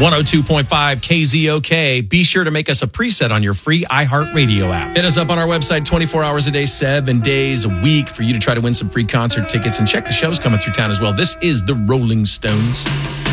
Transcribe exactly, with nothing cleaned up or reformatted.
one oh two point five K Z O K. Be sure to make us a preset on your free iHeartRadio app. Hit us up on our website twenty-four hours a day, seven days a week for you to try to win some free concert tickets and check the shows coming through town as well. This is the Rolling Stones.